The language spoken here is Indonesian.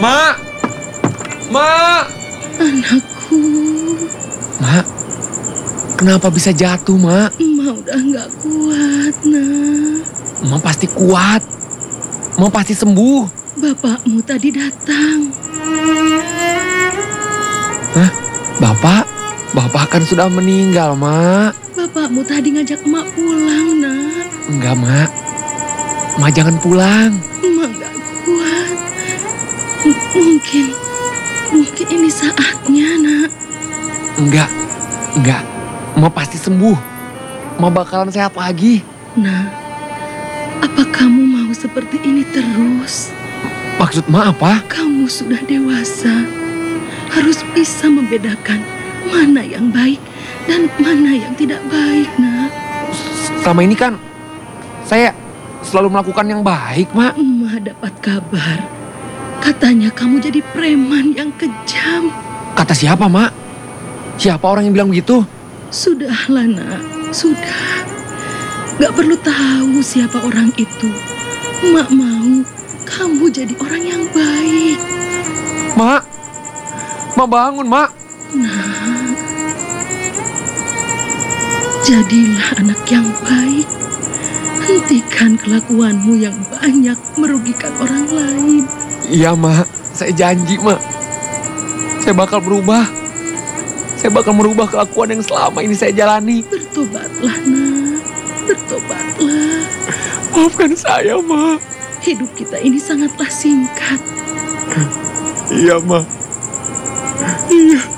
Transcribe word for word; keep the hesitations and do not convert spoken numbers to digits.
Mak! Mak! Anakku. Mak, kenapa bisa jatuh, Mak? Emak udah nggak kuat, nak. Mak pasti kuat. Mak pasti sembuh. Bapakmu tadi datang. Hah? Bapak? Bapak kan sudah meninggal, Mak. Bapakmu tadi ngajak emak pulang, nak. Enggak, Mak. Mak jangan pulang. Emak nggak kuat. M- mungkin, mungkin ini saatnya, nak. Enggak, enggak. Mak pasti sembuh. Mak bakalan sehat lagi. Nah, apa kamu mau seperti ini terus? Maksud Mak apa? Kamu sudah dewasa. Harus bisa membedakan mana yang baik dan mana yang tidak baik, nak. Selama ini kan saya selalu melakukan yang baik, Mak. Emak dapat kabar. Katanya kamu jadi preman yang kejam. Kata siapa, Mak? Siapa orang yang bilang begitu? Sudahlah, nak. Sudah. Gak perlu tahu siapa orang itu. Emak mau kamu jadi orang yang baik. Mak, Mak bangun, Mak. Nah, jadilah anak yang baik. Hentikan kelakuanmu yang banyak merugikan orang lain. Iya, Mak. Saya janji, Mak. Saya bakal berubah. Saya bakal merubah kelakuan yang selama ini saya jalani. Bertobatlah, nak. Bertobatlah. Maafkan saya, Mak. Hidup kita ini sangatlah singkat. Iya, Mak. Iya.